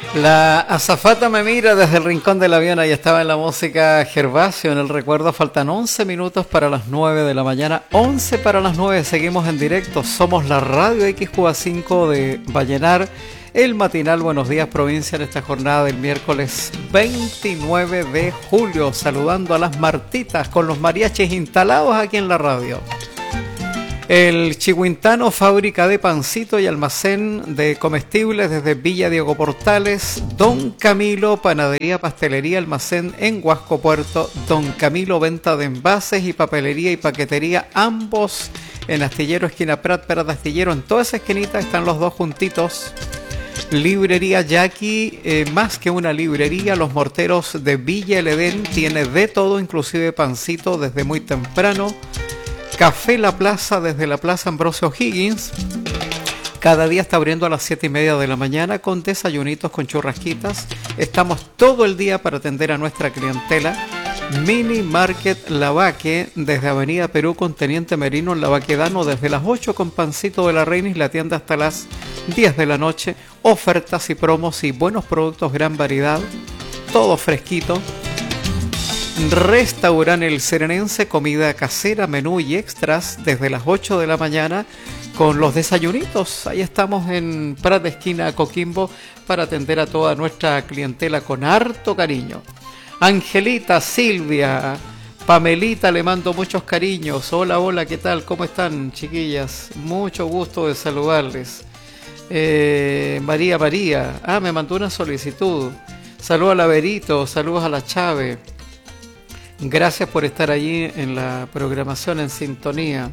La azafata me mira desde el rincón del avión. Ahí estaba en la música Gervasio. En el recuerdo faltan 11 minutos para las 9 de la mañana. 11 para las 9. Seguimos en directo. Somos la radio XQA5 de Vallenar. El matinal Buenos Días Provincia en esta jornada del miércoles 29 de julio. Saludando a las Martitas con los mariachis instalados aquí en la radio. El Chihuintano, fábrica de pancito y almacén de comestibles desde Villa Diego Portales. Don Camilo, panadería, pastelería, almacén en Huasco Puerto. Don Camilo, venta de envases y papelería y paquetería, ambos en Astillero, esquina Prat, Prat Astillero. En toda esa esquinita están los dos juntitos. Librería Jackie, más que una librería, Los Morteros de Villa El Edén, tiene de todo, inclusive pancito desde muy temprano. Café La Plaza, desde la Plaza Ambrosio Higgins. Cada día está abriendo a las 7:30 de la mañana con desayunitos, con churrasquitas. Estamos todo el día para atender a nuestra clientela. Mini Market Lavaque, desde Avenida Perú con Teniente Merino en La Baquedano, desde las 8 con pancito de la Reina y la tienda hasta las 10 de la noche. Ofertas y promos y buenos productos, gran variedad, todo fresquito. Restaurante El Serenense, comida casera, menú y extras desde las 8 de la mañana con los desayunitos. Ahí estamos en Prat de esquina Coquimbo para atender a toda nuestra clientela con harto cariño. Angelita, Silvia, Pamelita, le mando muchos cariños. Hola, hola, ¿qué tal? ¿Cómo están, chiquillas? Mucho gusto de saludarles. María, me mandó una solicitud. Saludos a la Verito, saludos a la Chávez. Gracias por estar allí en la programación, en sintonía.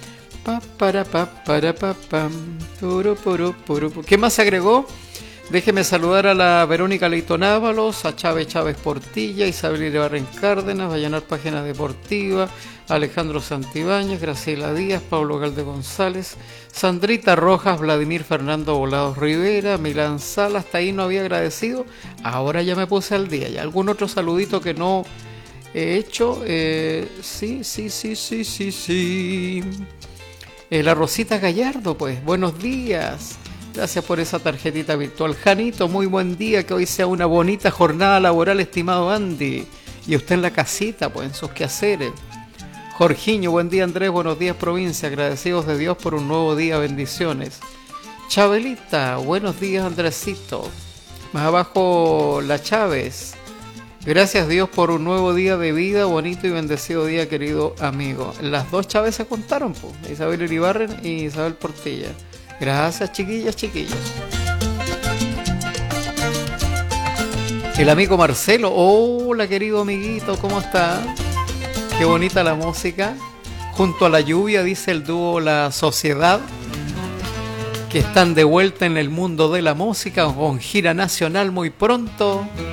¿Qué más se agregó? Déjeme saludar a la Verónica Leitón Ábalos, a Chávez Portilla, Isabel Iribarren Cárdenas, Vallenar Página Deportiva, Alejandro Santibáñez, Graciela Díaz, Pablo Galde González, Sandrita Rojas, Vladimir Fernando Volados Rivera, Milán Sala. Hasta ahí no había agradecido, ahora ya me puse al día. ¿Y algún otro saludito que no he hecho? Sí. La Rosita Gallardo, pues, buenos días. Gracias por esa tarjetita virtual. Janito, muy buen día, que hoy sea una bonita jornada laboral, estimado Andy. Y usted en la casita, pues, en sus quehaceres. Jorgiño, buen día Andrés, buenos días provincia, agradecidos de Dios por un nuevo día, bendiciones. Chabelita, buenos días Andresito. Más abajo la Chávez. Gracias Dios por un nuevo día de vida, bonito y bendecido día, querido amigo. Las dos Chávez se contaron, pues, Isabel Iribarren y Isabel Portilla. Gracias, chiquillas. El amigo Marcelo. Hola, querido amiguito, ¿cómo está? Qué bonita la música. Junto a la lluvia, dice el dúo La Sociedad, que están de vuelta en el mundo de la música con gira nacional muy pronto.